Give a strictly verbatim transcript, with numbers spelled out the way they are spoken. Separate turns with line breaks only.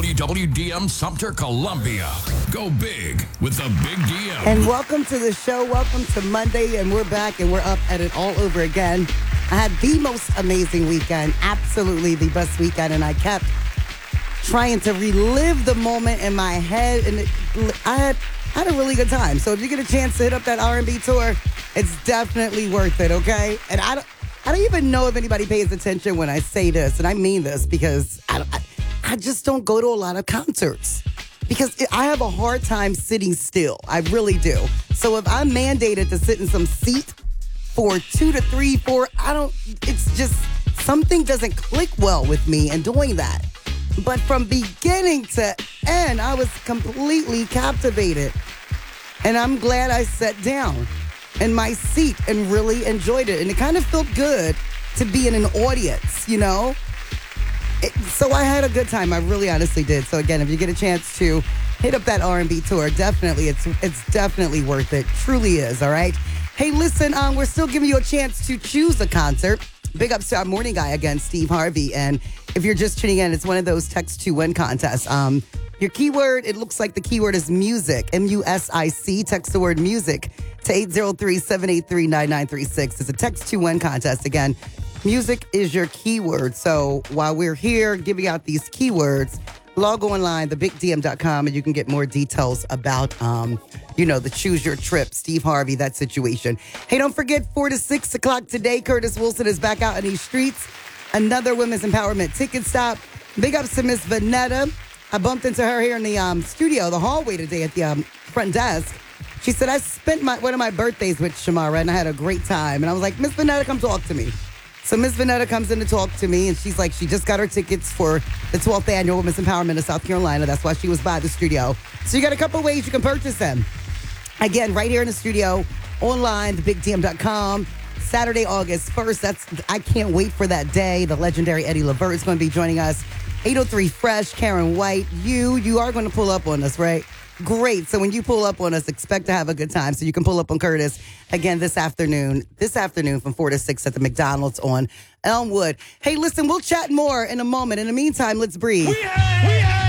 W W D M Sumter, Columbia. Go big with the Big D M.
And welcome to the show. Welcome to Monday, and we're back, and we're up at it all over again. I had the most amazing weekend, absolutely the best weekend, and I kept trying to relive the moment in my head, and it, I had I had a really good time. So if you get a chance to hit up that R and B tour, it's definitely worth it, okay? And I don't, I don't even know if anybody pays attention when I say this, and I mean this because I, I, I just don't go to a lot of concerts because it, I have a hard time sitting still. I really do. So if I'm mandated to sit in some seat for two to three, four, I don't, it's just, something doesn't click well with me in doing that. But from beginning to end, I was completely captivated. And I'm glad I sat down in my seat and really enjoyed it. And it kind of felt good to be in an audience, you know? It, so I had a good time. I really honestly did. So again, if you get a chance to hit up that R and B tour, definitely, it's it's definitely worth it. Truly is, all right? Hey, listen, um, we're still giving you a chance to choose a concert. Big ups to our morning guy again, Steve Harvey. And if you're just tuning in, it's one of those text to win contests. Um, your keyword, it looks like the keyword is music, M U S I C. Text the word music to eight zero three, seven eight three, nine nine three six. It's a text to win contest. Again, music is your keyword. So while we're here giving out these keywords, log online, the big d m dot com, and you can get more details about, um, you know, the Choose Your Trip, Steve Harvey, that situation. Hey, don't forget, four to six o'clock today, Curtis Wilson is back out in these streets. Another women's empowerment ticket stop. Big ups to Miss Vanetta. I bumped into her here in the um, studio, the hallway today at the um, front desk. She said, I spent my one of my birthdays with Shamara, and I had a great time. And I was like, Miss Vanetta, come talk to me. So Miss Vanetta comes in to talk to me, and she's like, she just got her tickets for the twelfth Annual Women's Empowerment of South Carolina. That's why she was by the studio. So you got a couple ways you can purchase them. Again, right here in the studio, online, the big d m dot com. Saturday, August first. That's I can't wait for that day. The legendary Eddie Levert is going to be joining us. eight oh three Fresh, Karen White. You, you are going to pull up on us, right? Great. So when you pull up on us, expect to have a good time. So you can pull up on Curtis again this afternoon, this afternoon from four to six at the McDonald's on Elmwood. Hey, listen, we'll chat more in a moment. In the meantime, let's breathe.
We have, we have.